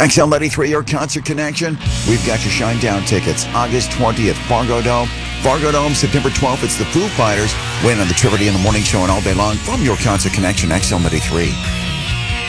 XL93, your concert connection. We've got your Shinedown tickets. August 20th, Fargo Dome. Fargo Dome, September 12th, it's the Foo Fighters. Win on the Trivia in the Morning Show and all day long from your concert connection, XL93.